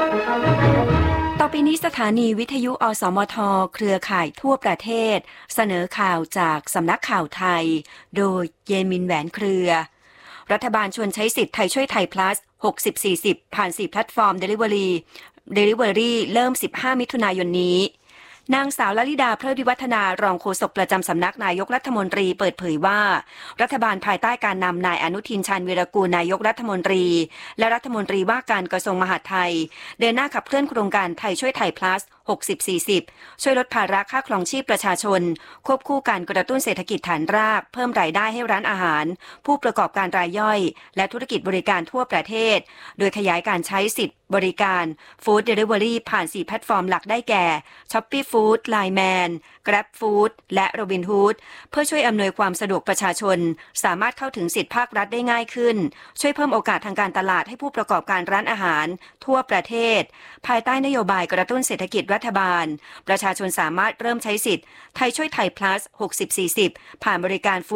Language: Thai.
ต่อไปนี้สถานีวิทยุอสมทเครือข่ายทั่วประเทศเสนอข่าวจากสำนักข่าวไทยโดยเยมินแหวนเครือรัฐบาลชวนใช้สิทธิ์ไทยช่วยไทย plus 60-40 ผ่าน4แพลตฟอร์ม Delivery เริ่ม15มิถุนายนนี้นางสาวลลิดาเพลิดวิวัฒนารองโฆษกประจำสำนักนายกรัฐมนตรีเปิดเผยว่ารัฐบาลภายใต้การนำนายอนุทินชาญวีรกูลนายกรัฐมนตรีและรัฐมนตรีว่าการกระทรวงมหาดไทยเดินหน้าขับเคลื่อนโครงการไทยช่วยไทย plus 60-40 ช่วยลดภาระค่าครองชีพประชาชนควบคู่การกระตุ้นเศรษฐกิจฐานรากเพิ่มรายได้ให้ร้านอาหารผู้ประกอบการรายย่อยและธุรกิจบริการทั่วประเทศโดยขยายการใช้สิทธิ์บริการ Food Delivery ผ่าน 4 แพลตฟอร์มหลักได้แก่ Shopee Food Line Man Grab Food และ Robinhood เพื่อช่วยอำนวยความสะดวกประชาชนสามารถเข้าถึงสิทธิภาครัฐได้ง่ายขึ้นช่วยเพิ่มโอกาสทางการตลาดให้ผู้ประกอบการร้านอาหารทั่วประเทศภายใต้นโยบายกระตุ้นเศรษฐกิจรัฐบาลประชาชนสามารถเริ่มใช้สิทธิ์ไทยช่วยไทย plus 60-40 ผ่านบริการ